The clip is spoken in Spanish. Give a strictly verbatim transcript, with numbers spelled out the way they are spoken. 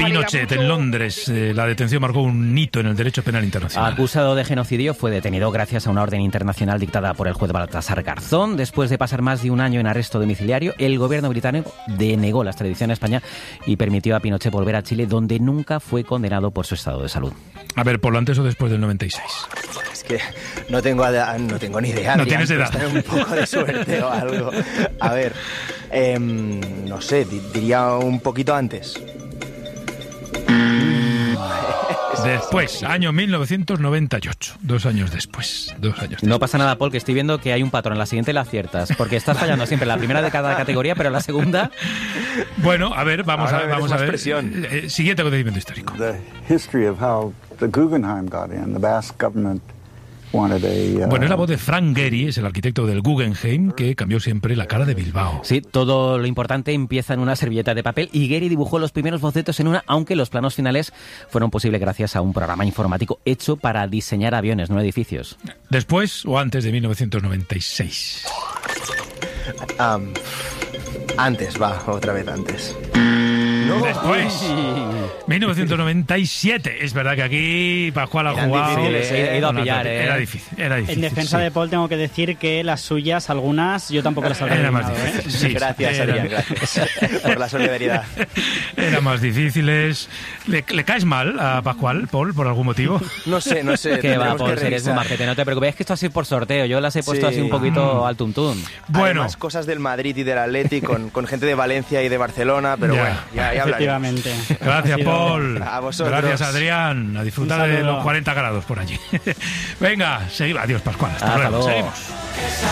Pinochet en Londres. Eh, la detención marcó un hito en el derecho penal internacional. Acusado de genocidio, fue detenido gracias a una orden internacional dictada por el juez Baltasar Garzón. Después de pasar más de un año en arresto domiciliario, el gobierno británico denegó la extradición a España y permitió a Pinochet volver a Chile, donde nunca fue condenado por su estado de salud. A ver, por lo antes o después del noventa y seis. Es que no tengo, no tengo ni idea. No tienes edad. Tener un poco de suerte o algo. A ver, eh, no sé, diría un poquito antes. Después, año mil novecientos noventa y ocho. Dos años después. Dos años después. No pasa nada, Paul, que estoy viendo que hay un patrón. La siguiente la aciertas, porque estás fallando siempre la primera de cada categoría, pero la segunda... Bueno, a ver, vamos Ahora a, vamos a ver. presión. Eh, siguiente acontecimiento histórico. The history of how the Guggenheim got in, the Basque government wanted a, uh... Bueno, es la voz de Frank Gehry, es el arquitecto del Guggenheim, que cambió siempre la cara de Bilbao. Sí, todo lo importante empieza en una servilleta de papel y Gehry dibujó los primeros bocetos en una, aunque los planos finales fueron posibles gracias a un programa informático hecho para diseñar aviones, no edificios. ¿Después o antes de mil novecientos noventa y seis? Um, antes, va, otra vez antes. No. Después, mil novecientos noventa y siete. Es verdad que aquí Pascual ha Eran jugado. difíciles, he ido a Con pillar, la- eh. Era difícil, era difícil. En defensa sí. de Paul tengo que decir que las suyas, algunas, yo tampoco las habría Era más adivinado, ¿eh? difícil. Sí, Gracias, era- Adrián, gracias por la solidaridad. Eran más difíciles. ¿Le, le caes mal a Pascual, Paul, por algún motivo? No sé, no sé. Que va, tendremos Paul, que si eres muy revisar. majete, no te preocupes. Es que esto así por sorteo. Yo las he puesto Sí. así un poquito al tuntún. Bueno, Además, cosas del Madrid y del Atleti con, con gente de Valencia y de Barcelona, pero Ya. bueno, ya, ya hablaremos. Efectivamente. gracias, Ha sido- Paul. A vosotros. Gracias, Adrián. A disfrutar Un de saludo. los cuarenta grados por allí. Venga, seguimos. Adiós, Pascual. Hasta, Hasta luego. luego. Seguimos.